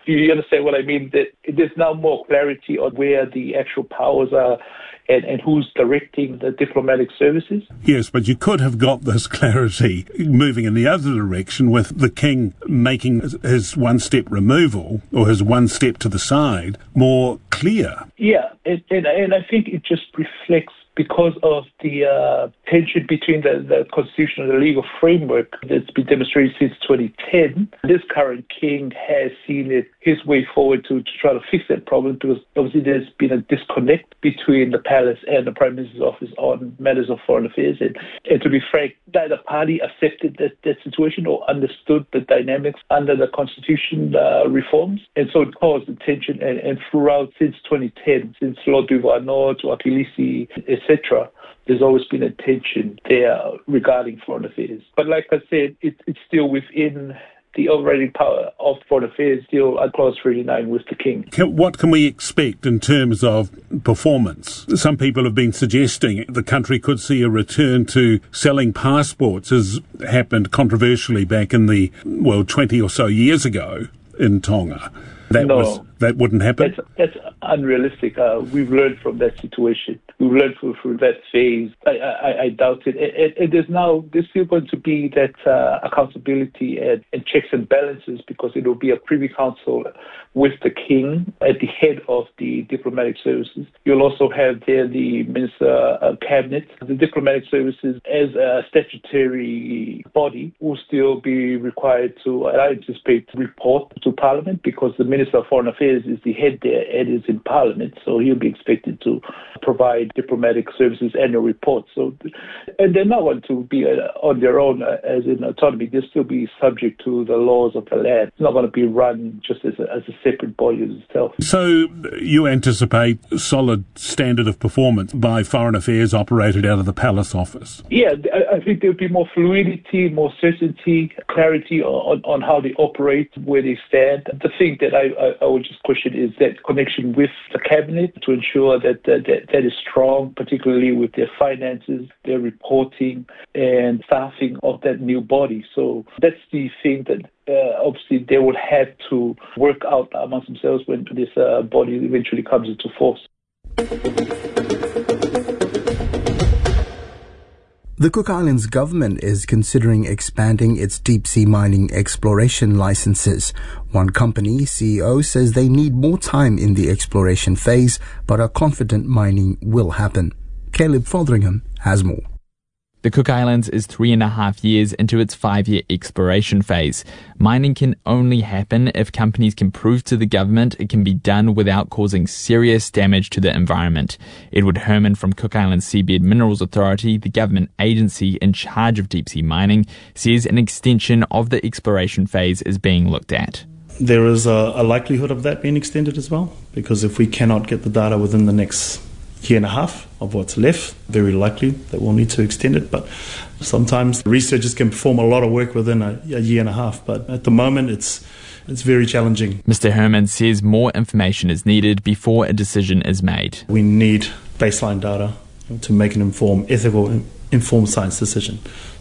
Do you understand what I mean? That there's now more clarity on where the actual powers are and who's directing the diplomatic services. Yes, but you could have got this clarity moving in the other direction with the king making his one-step removal or his one step to the side more clear. Yeah, and I think it just reflects, because of the tension between the constitution and the legal framework that's been demonstrated since 2010, this current king has seen it his way forward to try to fix that problem, because obviously there's been a disconnect between the palace and the Prime Minister's office on matters of foreign affairs. And to be frank, neither party accepted that situation or understood the dynamics under the constitution reforms. And so it caused the tension. And throughout, since 2010, since Lord Duval-Nord to Akilisi, etc., there's always been a tension there regarding foreign affairs. But like I said, it's still within the overriding power of foreign affairs, still at Clause 39 with the king. What can we expect in terms of performance? Some people have been suggesting the country could see a return to selling passports, as happened controversially back in 20 or so years ago in Tonga. That wouldn't happen? That's unrealistic. We've learned from that situation. We've learned through that phase. I doubt it. And there's still going to be that accountability and checks and balances, because it will be a Privy Council with the king at the head of the diplomatic services. You'll also have there the Minister Cabinet. The diplomatic services, as a statutory body, will still be required to, I anticipate, report to Parliament, because the Minister of Foreign Affairs is the head there and is in Parliament, so he'll be expected to provide diplomatic services annual reports. So, and they're not going to be on their own as in autonomy. They'll still be subject to the laws of the land. It's not going to be run just as a separate body as itself. So you anticipate solid standard of performance by Foreign Affairs operated out of the Palace office? Yeah, I think there'll be more fluidity, more certainty, clarity on how they operate, where they stand. The thing that I would just question is that connection with the cabinet to ensure that is strong, particularly with their finances, their reporting and staffing of that new body. So that's the thing that obviously they will have to work out amongst themselves when this body eventually comes into force. The Cook Islands government is considering expanding its deep-sea mining exploration licenses. One company CEO says they need more time in the exploration phase, but are confident mining will happen. Caleb Fotheringham has more. The Cook Islands is 3.5 years into its 5-year exploration phase. Mining can only happen if companies can prove to the government it can be done without causing serious damage to the environment. Edward Herman from Cook Islands Seabed Minerals Authority, the government agency in charge of deep-sea mining, says an extension of the exploration phase is being looked at. There is a likelihood of that being extended as well, because if we cannot get the data within the next year and a half of what's left, very likely that we'll need to extend it. But sometimes researchers can perform a lot of work within a year and a half, but at the moment it's very challenging. Mr. Herman says more information is needed before a decision is made. We need baseline data to make an informed science decision.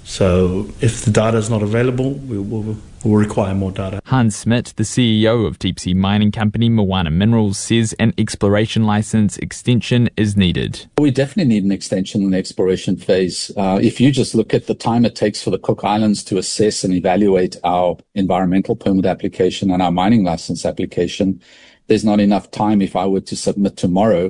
So if the data is not available, we'll require more data. Hans Smit, the CEO of deep-sea mining company Moana Minerals, says an exploration license extension is needed. We definitely need an extension in the exploration phase. If you just look at the time it takes for the Cook Islands to assess and evaluate our environmental permit application and our mining license application, there's not enough time. If I were to submit tomorrow,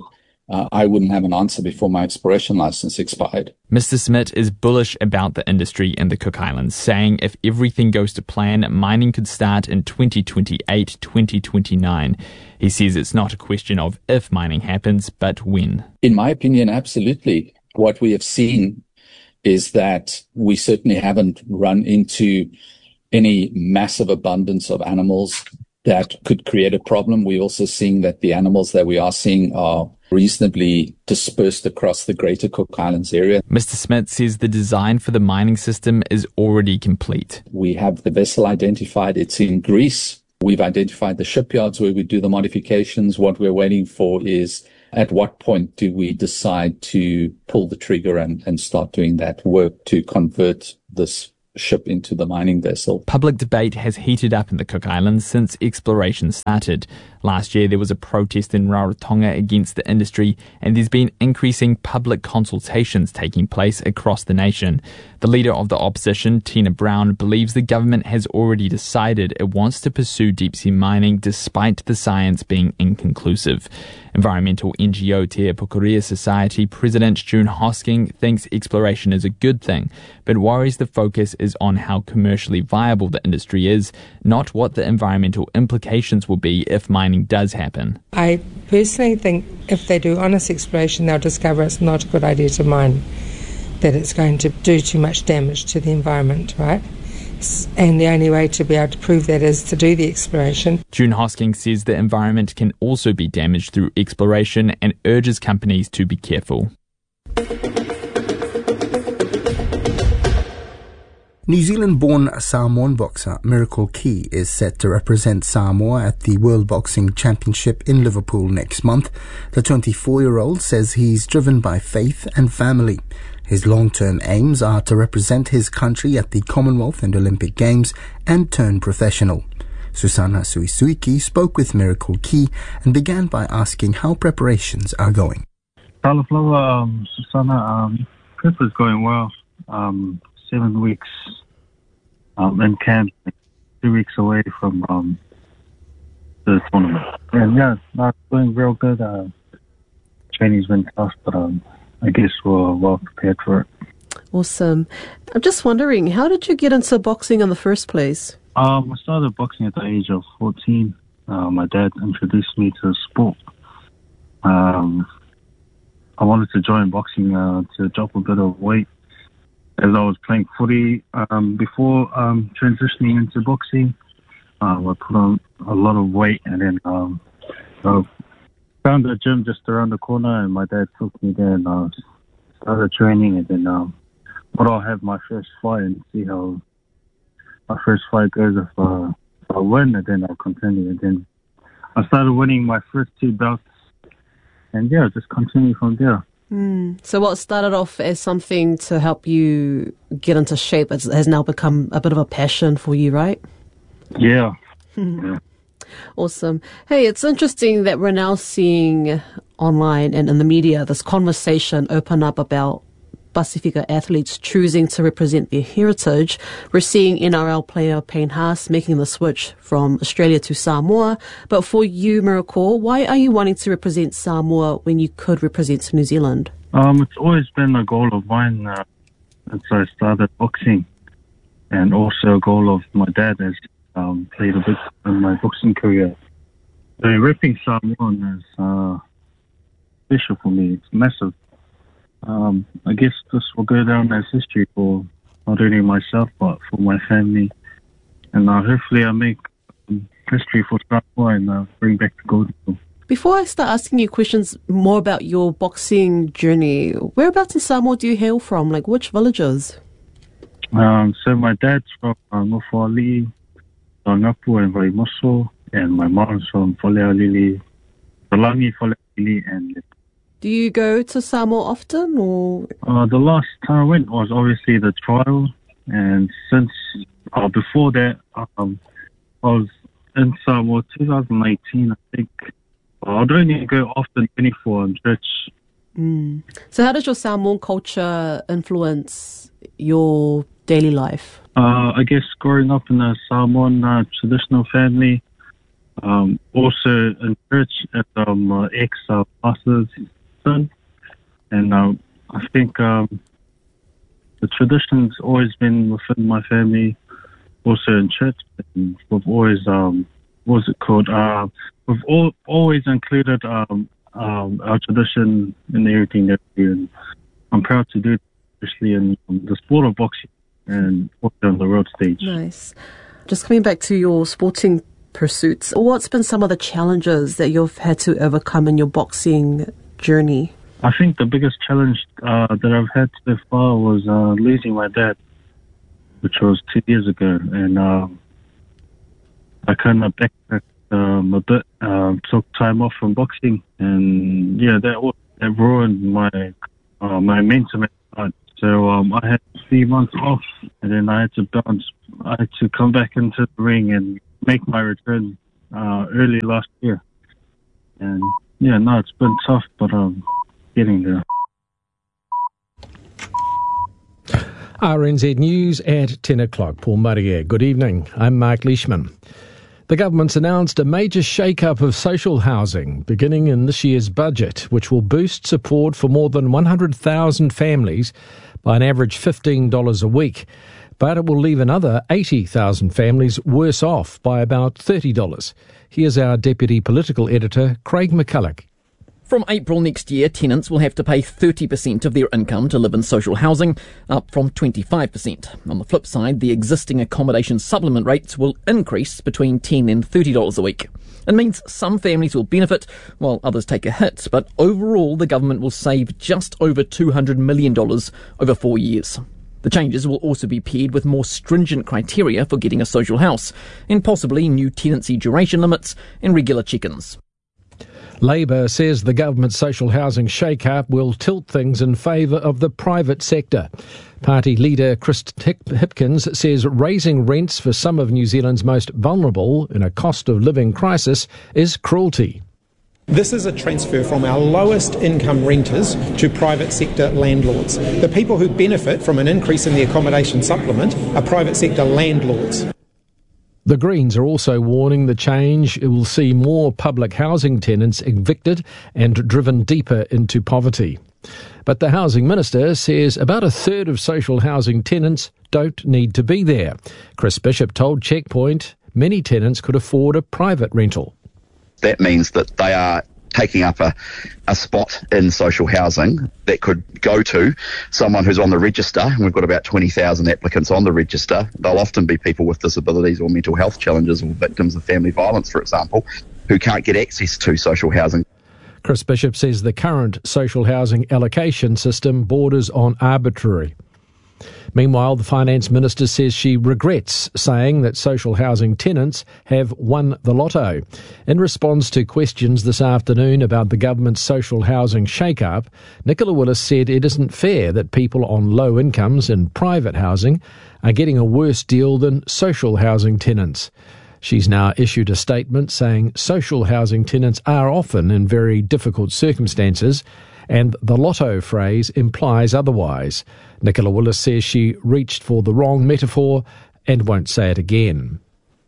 I wouldn't have an answer before my exploration license expired. Mr. Smit is bullish about the industry in the Cook Islands, saying if everything goes to plan, mining could start in 2028, 2029. He says it's not a question of if mining happens, but when. In my opinion, absolutely. What we have seen is that we certainly haven't run into any massive abundance of animals that could create a problem. We're also seeing that the animals that we are seeing are reasonably dispersed across the greater Cook Islands area. Mr. Smith says the design for the mining system is already complete. We have the vessel identified. It's in Greece. We've identified the shipyards where we do the modifications. What we're waiting for is at what point do we decide to pull the trigger and start doing that work to convert this ship into the mining vessel. Public debate has heated up in the Cook Islands since exploration started. Last year there was a protest in Rarotonga against the industry, and there's been increasing public consultations taking place across the nation. The leader of the opposition, Tina Brown, believes the government has already decided it wants to pursue deep-sea mining despite the science being inconclusive. Environmental NGO Te Pukurea Society President June Hosking thinks exploration is a good thing, but worries the focus is on how commercially viable the industry is, not what the environmental implications will be if mining does happen. I personally think if they do honest exploration, they'll discover it's not a good idea to mine, that it's going to do too much damage to the environment, right? And the only way to be able to prove that is to do the exploration. June Hosking says the environment can also be damaged through exploration and urges companies to be careful. New Zealand-born Samoan boxer Miracle Key is set to represent Samoa at the World Boxing Championship in Liverpool next month. The 24-year-old says he's driven by faith and family. His long-term aims are to represent his country at the Commonwealth and Olympic Games and turn professional. Susana Suisuiki spoke with Miracle Key and began by asking how preparations are going. Susana, prep is going well. 7 weeks in camp, 2 weeks away from the tournament. And yeah, it's going real good. Training's been tough, but I guess we're well prepared for it. Awesome. I'm just wondering, how did you get into boxing in the first place? I started boxing at the age of 14. My dad introduced me to the sport. I wanted to join boxing to drop a bit of weight, as I was playing footy before transitioning into boxing. I put on a lot of weight, and then I found a gym just around the corner, and my dad took me there and started training. And then but I'll have my first fight and see how my first fight goes. If I win, and then I'll continue. And then I started winning my first 2 bouts, and yeah, just continue from there. So what started off as something to help you get into shape has now become a bit of a passion for you, right? Yeah. Yeah. Awesome. Hey, it's interesting that we're now seeing online and in the media this conversation open up about Pasifika athletes choosing to represent their heritage. We're seeing NRL player Payne Haas making the switch from Australia to Samoa. But for you, Miracle, why are you wanting to represent Samoa when you could represent New Zealand? It's always been a goal of mine since I started boxing, and also a goal of my dad has played a bit in my boxing career. So repping Samoan is special for me. It's massive. I guess this will go down as history for not only myself but for my family, and hopefully I make history for Samoa and bring back the gold. Before I start asking you questions more about your boxing journey, whereabouts in Samoa do you hail from? Like which villages? So my dad's from Mofali, Rangapu and Vaimoso, and my mom's from Whalealili, Talangi, Whalealili, and do you go to Samoa often, or? The last time I went was obviously the trial, and since before that, I was in Samoa 2018, I think. I don't need to go often anymore in church. So how does your Samoan culture influence your daily life? I guess growing up in a Samoan traditional family, also in church as ex-pastor's son, and I think the tradition's always been within my family, also in church, and we've always what's it called? We've always included our tradition in everything that we do, and I'm proud to do it, especially in the sport of boxing and also on the world stage. Nice. Just coming back to your sporting pursuits, what's been some of the challenges that you've had to overcome in your boxing journey? I think the biggest challenge that I've had so far was losing my dad, which was 2 years ago, and I kind of backtracked a bit, took time off from boxing, and yeah, that ruined my momentum. So I had few months off, and then I had to come back into the ring and make my return early last year. And it's been tough, but I'm getting there. RNZ News at 10 o'clock. Paul Maria. Good evening. I'm Mark Leishman. The government's announced a major shake-up of social housing beginning in this year's budget, which will boost support for more than 100,000 families by an average $15 a week. But it will leave another 80,000 families worse off by about $30. Here's our Deputy Political Editor, Craig McCulloch. From April next year, tenants will have to pay 30% of their income to live in social housing, up from 25%. On the flip side, the existing accommodation supplement rates will increase between $10 and $30 a week. It means some families will benefit while others take a hit, but overall the government will save just over $200 million over 4 years. The changes will also be paired with more stringent criteria for getting a social house, and possibly new tenancy duration limits and regular check-ins. Labor says the government's social housing shake-up will tilt things in favour of the private sector. Party leader Chris Hipkins says raising rents for some of New Zealand's most vulnerable in a cost of living crisis is cruelty. This is a transfer from our lowest income renters to private sector landlords. The people who benefit from an increase in the accommodation supplement are private sector landlords. The Greens are also warning the change will see more public housing tenants evicted and driven deeper into poverty. But the Housing Minister says about a third of social housing tenants don't need to be there. Chris Bishop told Checkpoint many tenants could afford a private rental. That means that they are taking up a spot in social housing that could go to someone who's on the register, and we've got about 20,000 applicants on the register. They'll often be people with disabilities or mental health challenges or victims of family violence, for example, who can't get access to social housing. Chris Bishop says the current social housing allocation system borders on arbitrary. Meanwhile, the Finance Minister says she regrets saying that social housing tenants have won the lotto. In response to questions this afternoon about the government's social housing shake-up, Nicola Willis said it isn't fair that people on low incomes in private housing are getting a worse deal than social housing tenants. She's now issued a statement saying social housing tenants are often in very difficult circumstances, and the lotto phrase implies otherwise. Nicola Willis says she reached for the wrong metaphor and won't say it again.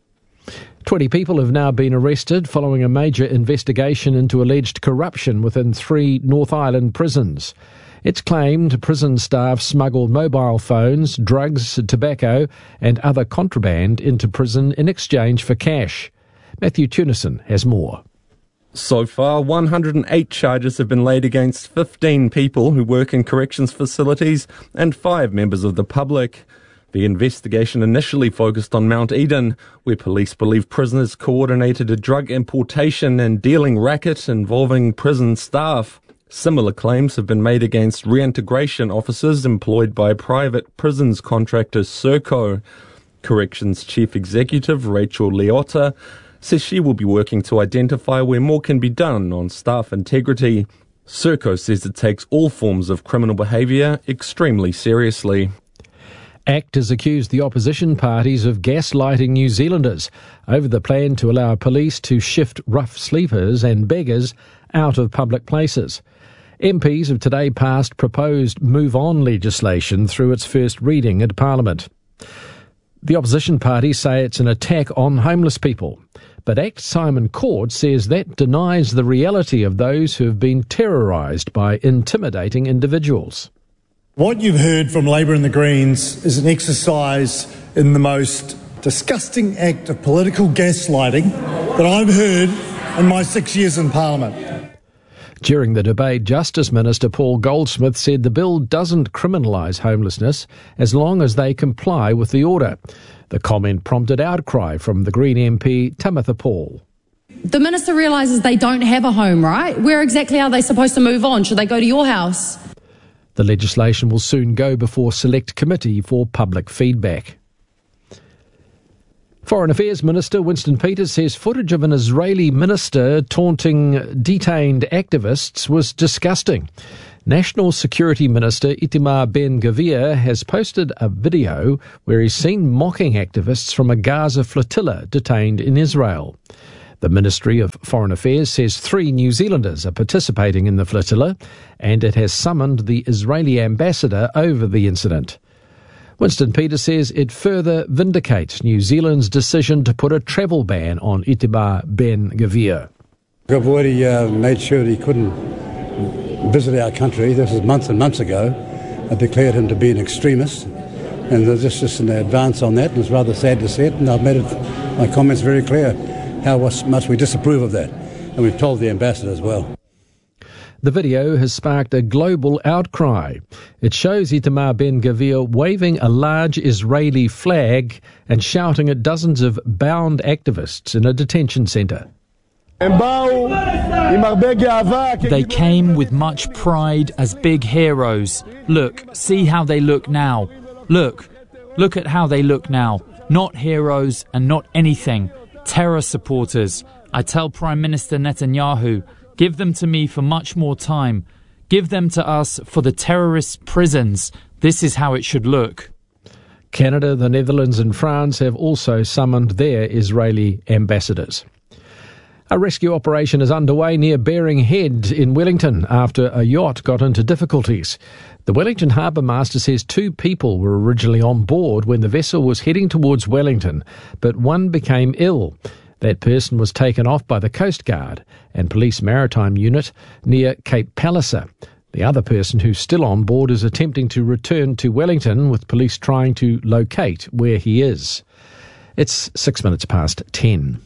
20 people have now been arrested following a major investigation into alleged corruption within 3 North Island prisons. It's claimed prison staff smuggled mobile phones, drugs, tobacco and other contraband into prison in exchange for cash. Matthew Tunison has more. So far, 108 charges have been laid against 15 people who work in corrections facilities and 5 members of the public. The investigation initially focused on Mount Eden, where police believe prisoners coordinated a drug importation and dealing racket involving prison staff. Similar claims have been made against reintegration officers employed by private prisons contractor Serco. Corrections Chief Executive Rachel Leotta says she will be working to identify where more can be done on staff integrity. Serco says it takes all forms of criminal behaviour extremely seriously. ACT has accused the opposition parties of gaslighting New Zealanders over the plan to allow police to shift rough sleepers and beggars out of public places. MPs have today passed proposed Move On legislation through its first reading at Parliament. The opposition parties say it's an attack on homeless people, but ACT Simon Court says that denies the reality of those who have been terrorised by intimidating individuals. What you've heard from Labour and the Greens is an exercise in the most disgusting act of political gaslighting that I've heard in my 6 years in Parliament. During the debate, Justice Minister Paul Goldsmith said the bill doesn't criminalise homelessness as long as they comply with the order. The comment prompted outcry from the Green MP Tamitha Paul. The Minister realises they don't have a home, right? Where exactly are they supposed to move on? Should they go to your house? The legislation will soon go before Select Committee for public feedback. Foreign Affairs Minister Winston Peters says footage of an Israeli minister taunting detained activists was disgusting. National Security Minister Itamar Ben-Gvir has posted a video where he's seen mocking activists from a Gaza flotilla detained in Israel. The Ministry of Foreign Affairs says 3 New Zealanders are participating in the flotilla, and it has summoned the Israeli ambassador over the incident. Winston Peters says it further vindicates New Zealand's decision to put a travel ban on Itamar Ben-Gvir. I've already made sure that he couldn't visit our country. This was months and months ago. I declared him to be an extremist, and there's just an advance on that, and it's rather sad to see it, and I've made my comments very clear how much we disapprove of that, and we've told the ambassador as well. The video has sparked a global outcry. It shows Itamar Ben-Gvir waving a large Israeli flag and shouting at dozens of bound activists in a detention centre. They came with much pride as big heroes. Look, see how they look now. Look at how they look now. Not heroes and not anything. Terror supporters. I tell Prime Minister Netanyahu, give them to me for much more time. Give them to us for the terrorist prisons. This is how it should look. Canada, the Netherlands and France have also summoned their Israeli ambassadors. A rescue operation is underway near Bering Head in Wellington after a yacht got into difficulties. The Wellington Harbour Master says 2 people were originally on board when the vessel was heading towards Wellington, but one became ill. That person was taken off by the Coast Guard and Police Maritime Unit near Cape Palliser. The other person who's still on board is attempting to return to Wellington, with police trying to locate where he is. It's 6 minutes past 10.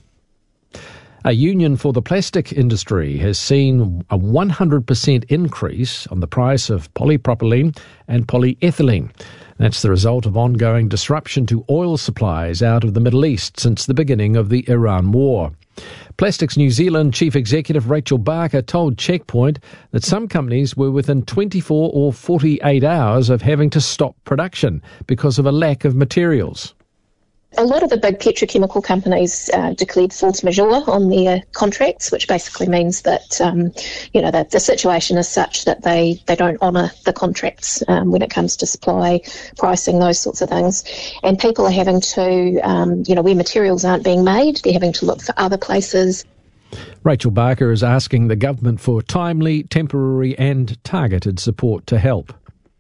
A union for the plastic industry has seen a 100% increase on the price of polypropylene and polyethylene. That's the result of ongoing disruption to oil supplies out of the Middle East since the beginning of the Iran war. Plastics New Zealand Chief Executive Rachel Barker told Checkpoint that some companies were within 24 or 48 hours of having to stop production because of a lack of materials. A lot of the big petrochemical companies declared force majeure on their contracts, which basically means that, that the situation is such that they don't honour the contracts when it comes to supply, pricing, those sorts of things. And people are having to, where materials aren't being made, they're having to look for other places. Rachel Barker is asking the government for timely, temporary and targeted support to help.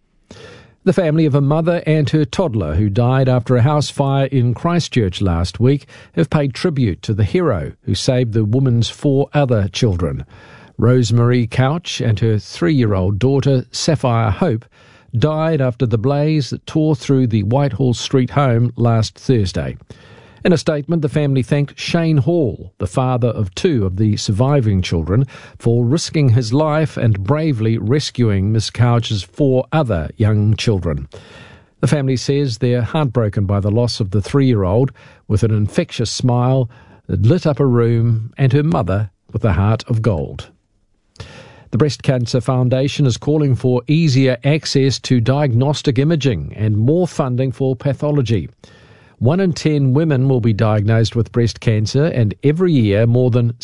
The family of a mother and her toddler who died after a house fire in Christchurch last week have paid tribute to the hero who saved the woman's 4 other children. Rosemary Couch and her 3-year-old daughter, Sapphire Hope, died after the blaze that tore through the Whitehall Street home last Thursday. In a statement, the family thanked Shane Hall, the father of 2 of the surviving children, for risking his life and bravely rescuing Miss Couch's 4 other young children. The family says they're heartbroken by the loss of the 3-year-old, with an infectious smile that lit up a room, and her mother with a heart of gold. The Breast Cancer Foundation is calling for easier access to diagnostic imaging and more funding for pathology. 1 in 10 women will be diagnosed with breast cancer, and every year more than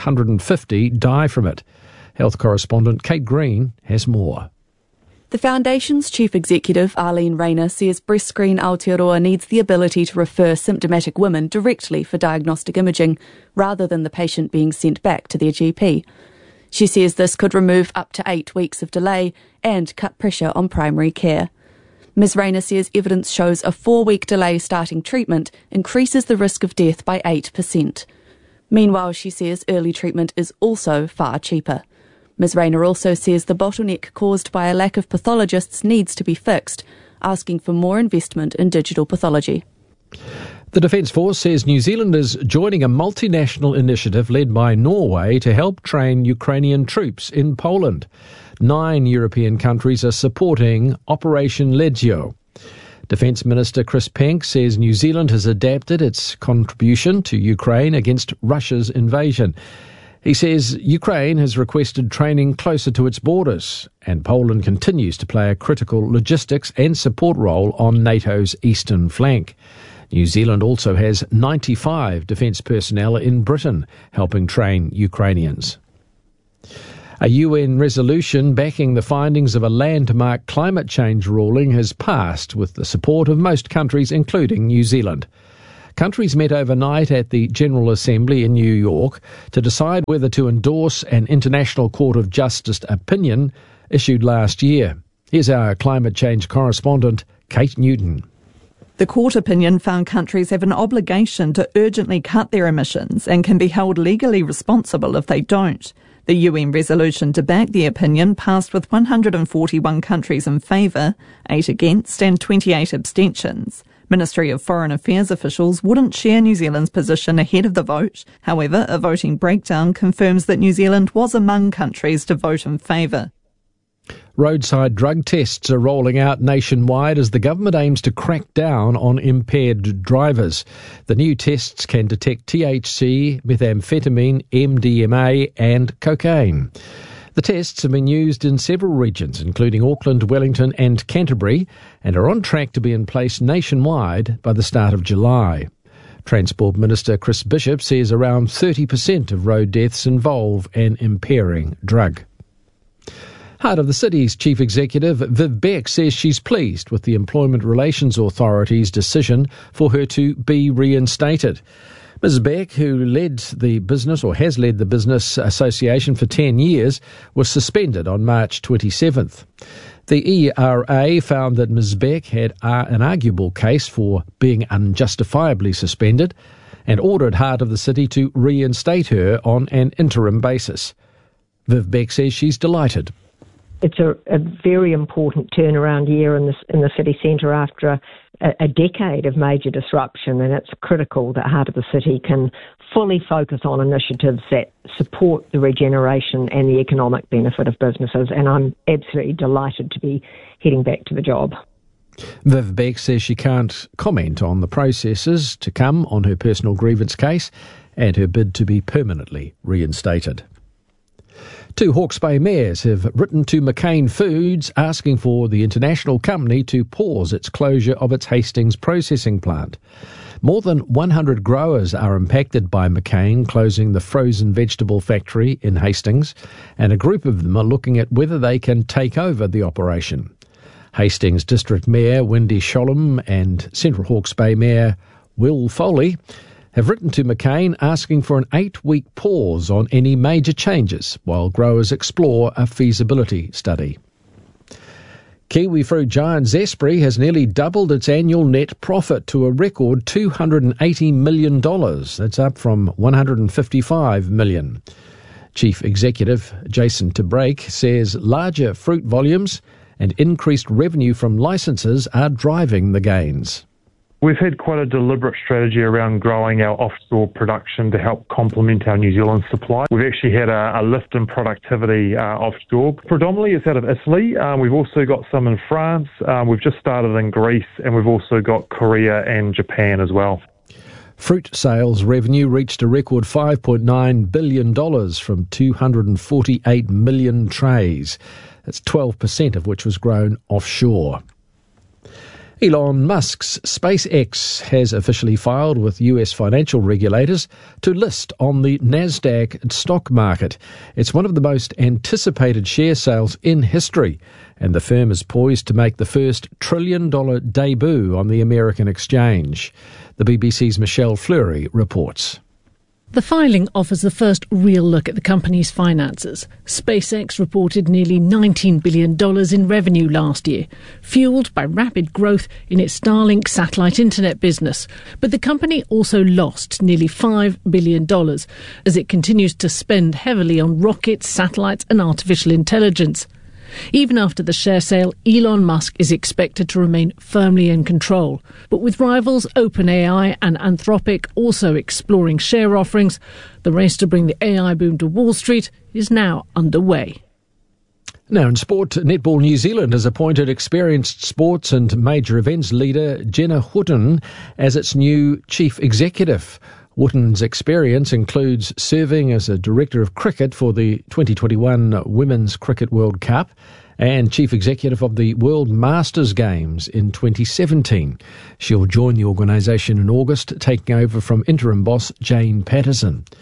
650 die from it. Health correspondent Kate Green has more. The Foundation's Chief Executive, Arlene Rayner, says BreastScreen Aotearoa needs the ability to refer symptomatic women directly for diagnostic imaging, rather than the patient being sent back to their GP. She says this could remove up to 8 weeks of delay and cut pressure on primary care. Ms Rayner says evidence shows a 4-week delay starting treatment increases the risk of death by 8%. Meanwhile, she says early treatment is also far cheaper. Ms Rayner also says the bottleneck caused by a lack of pathologists needs to be fixed, asking for more investment in digital pathology. The Defence Force says New Zealand is joining a multinational initiative led by Norway to help train Ukrainian troops in Poland. 9 European countries are supporting Operation Legio. Defence Minister Chris Penk says New Zealand has adapted its contribution to Ukraine against Russia's invasion. He says Ukraine has requested training closer to its borders, and Poland continues to play a critical logistics and support role on NATO's eastern flank. New Zealand also has 95 defence personnel in Britain helping train Ukrainians. A UN resolution backing the findings of a landmark climate change ruling has passed with the support of most countries, including New Zealand. Countries met overnight at the General Assembly in New York to decide whether to endorse an International Court of Justice opinion issued last year. Here's our climate change correspondent, Kate Newton. The court opinion found countries have an obligation to urgently cut their emissions and can be held legally responsible if they don't. The UN resolution to back the opinion passed with 141 countries in favour, 8 against and 28 abstentions. Ministry of Foreign Affairs officials wouldn't share New Zealand's position ahead of the vote. However, a voting breakdown confirms that New Zealand was among countries to vote in favour. Roadside drug tests are rolling out nationwide as the government aims to crack down on impaired drivers. The new tests can detect THC, methamphetamine, MDMA and cocaine. The tests have been used in several regions, including Auckland, Wellington and Canterbury, and are on track to be in place nationwide by the start of July. Transport Minister Chris Bishop says around 30% of road deaths involve an impairing drug. Heart of the City's Chief Executive, Viv Beck, says she's pleased with the Employment Relations Authority's decision for her to be reinstated. Ms Beck, who led the business or has led the Business Association for 10 years, was suspended on March 27th. The ERA found that Ms Beck had an arguable case for being unjustifiably suspended and ordered Heart of the City to reinstate her on an interim basis. Viv Beck says she's delighted. It's a very important turnaround year in the city centre after a decade of major disruption, and it's critical that Heart of the City can fully focus on initiatives that support the regeneration and the economic benefit of businesses, and I'm absolutely delighted to be heading back to the job. Viv Beck says she can't comment on the processes to come on her personal grievance case and her bid to be permanently reinstated. 2 Hawke's Bay mayors have written to McCain Foods asking for the international company to pause its closure of its Hastings processing plant. More than 100 growers are impacted by McCain closing the frozen vegetable factory in Hastings, and a group of them are looking at whether they can take over the operation. Hastings District Mayor Wendy Sholem and Central Hawke's Bay Mayor Will Foley have written to McCain asking for an 8-week pause on any major changes while growers explore a feasibility study. Kiwi fruit giant Zespri has nearly doubled its annual net profit to a record $280 million. That's up from $155 million. Chief Executive Jason Tebrake says larger fruit volumes and increased revenue from licenses are driving the gains. We've had quite a deliberate strategy around growing our offshore production to help complement our New Zealand supply. We've actually had a lift in productivity offshore. Predominantly it's out of Italy. We've also got some in France. We've just started in Greece, and we've also got Korea and Japan as well. Fruit sales revenue reached a record $5.9 billion from 248 million trays. That's 12% of which was grown offshore. Elon Musk's SpaceX has officially filed with US financial regulators to list on the NASDAQ stock market. It's one of the most anticipated share sales in history, and the firm is poised to make the first trillion-dollar debut on the American exchange. The BBC's Michelle Fleury reports. The filing offers the first real look at the company's finances. SpaceX reported nearly $19 billion in revenue last year, fueled by rapid growth in its Starlink satellite internet business. But the company also lost nearly $5 billion as it continues to spend heavily on rockets, satellites and artificial intelligence. Even after the share sale, Elon Musk is expected to remain firmly in control. But with rivals OpenAI and Anthropic also exploring share offerings, the race to bring the AI boom to Wall Street is now underway. Now in sport, Netball New Zealand has appointed experienced sports and major events leader Jenna Hutton as its new chief executive. Wotton's experience includes serving as a director of cricket for the 2021 Women's Cricket World Cup and chief executive of the World Masters Games in 2017. She'll join the organisation in August, taking over from interim boss Jane Patterson.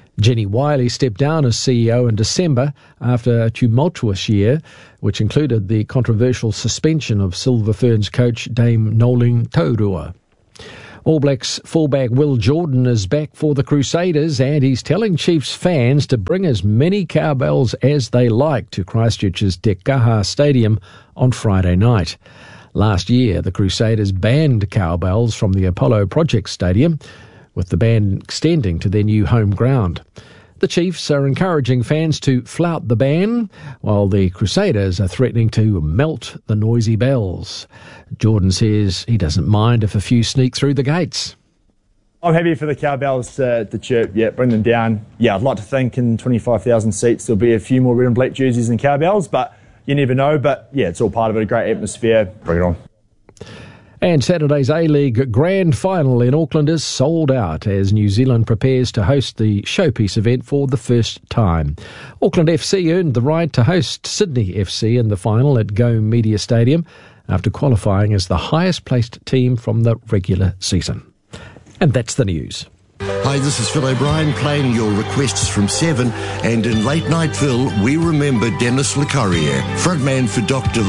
Jenny Wiley stepped down as CEO in December after a tumultuous year, which included the controversial suspension of Silver Ferns coach Dame Noeline Taurua. All Blacks fullback Will Jordan is back for the Crusaders, and he's telling Chiefs fans to bring as many cowbells as they like to Christchurch's Te Kaha Stadium on Friday night. Last year, the Crusaders banned cowbells from the Apollo Project Stadium, with the ban extending to their new home ground. The Chiefs are encouraging fans to flout the ban, while the Crusaders are threatening to melt the noisy bells. Jordan says he doesn't mind if a few sneak through the gates. I'm happy for the cowbells to chirp, bring them down. I'd like to think in 25,000 seats there'll be a few more red and black jerseys and cowbells, but you never know. But it's all part of it, a great atmosphere. Bring it on. And Saturday's A-League Grand Final in Auckland is sold out as New Zealand prepares to host the showpiece event for the first time. Auckland FC earned the right to host Sydney FC in the final at Go Media Stadium after qualifying as the highest placed team from the regular season. And that's the news. Hi, this is Phil O'Brien playing your requests from 7, and in Late Night Phil we remember Dennis Le Corrier, frontman for Dr.